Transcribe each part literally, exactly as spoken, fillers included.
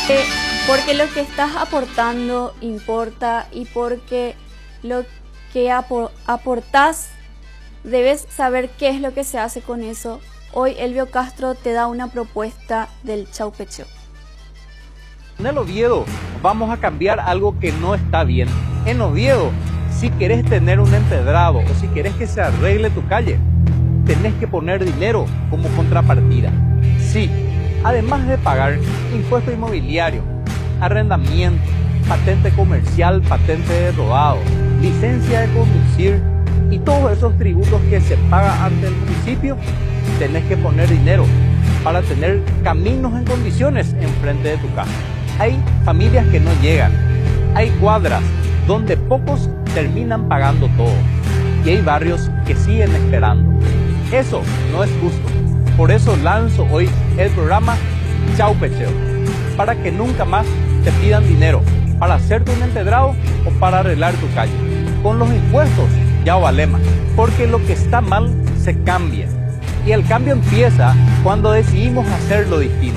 Eh, Porque lo que estás aportando importa y porque lo que apo- aportás debes saber qué es lo que se hace con eso. Hoy Elvio Castro te da una propuesta del Chaupecheo. En el Oviedo vamos a cambiar algo que no está bien. En Oviedo, si querés tener un empedrado o si querés que se arregle tu calle, tenés que poner dinero como contrapartida. Sí, además de pagar impuesto inmobiliario, arrendamiento, patente comercial, patente de rodado, licencia de conducir y todos esos tributos que se pagan ante el municipio, tenés que poner dinero para tener caminos en condiciones enfrente de tu casa. Hay familias que no llegan, hay cuadras donde pocos terminan pagando todo y hay barrios que siguen esperando. Eso no es justo. Por eso lanzo hoy el programa Chaupecheo, para que nunca más te pidan dinero para hacerte un empedrado o para arreglar tu calle. Con los impuestos ya vale más, porque lo que está mal se cambia. Y el cambio empieza cuando decidimos hacerlo distinto.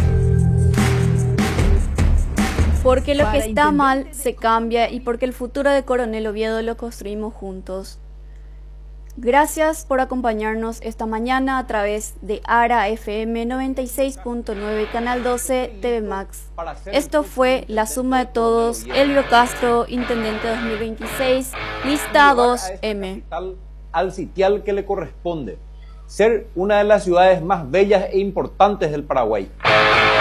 Porque lo que está mal se cambia y porque el futuro de Coronel Oviedo lo construimos juntos. Gracias por acompañarnos esta mañana a través de ARA F M noventa y seis punto nueve, Canal doce, T V Max. Esto fue La Suma de Todos, Elvio Castro, Intendente dos mil veintiséis, lista dos M. Al sitial que le corresponde, ser una de las ciudades más bellas e importantes del Paraguay.